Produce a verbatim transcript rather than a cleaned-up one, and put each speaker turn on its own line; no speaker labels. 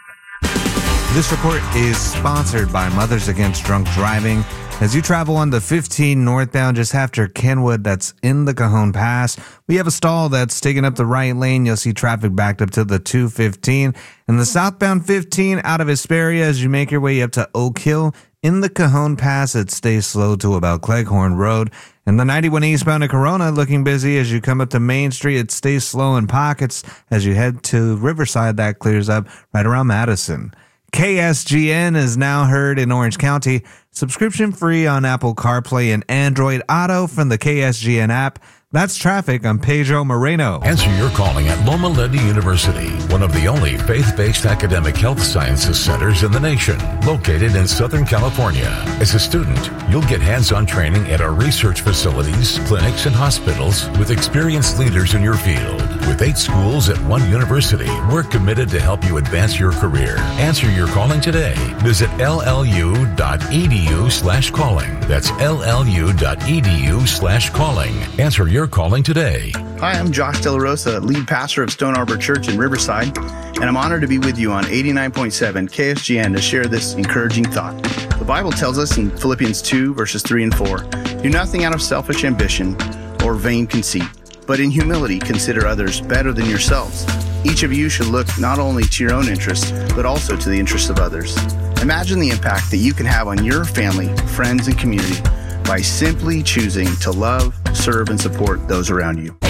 This report is sponsored by Mothers Against Drunk Driving. As you travel on the fifteen northbound just after Kenwood, that's in the Cajon Pass, we have a stall that's taking up the right lane. You'll see traffic backed up to the two fifteen. And the southbound fifteen out of Hesperia as you make your way up to Oak Hill. In the Cajon Pass, it stays slow to about Cleghorn Road. And the ninety-one eastbound to Corona looking busy as you come up to Main Street. It stays slow in pockets. As you head to Riverside, that clears up right around Madison. K S G N is now heard in Orange County. Subscription free on Apple CarPlay and Android Auto from the K S G N app. That's traffic. I'm Pedro Moreno.
Answer your calling at Loma Linda University, one of the only faith-based academic health sciences centers in the nation, located in Southern California. As a student, you'll get hands-on training at our research facilities, clinics, and hospitals with experienced leaders in your field. With eight schools at one university, we're committed to help you advance your career. Answer your calling today. Visit llu.edu slash calling. That's llu.edu slash calling. Answer your calling today.
Hi, I'm Josh De La Rosa, lead pastor of Stone Arbor Church in Riverside, and I'm honored to be with you on eighty-nine point seven K S G N to share this encouraging thought. The Bible tells us in Philippians two, verses three and four, do nothing out of selfish ambition or vain conceit, but in humility consider others better than yourselves. Each of you should look not only to your own interests, but also to the interests of others. Imagine the impact that you can have on your family, friends, and community by simply choosing to love, serve, and support those around you.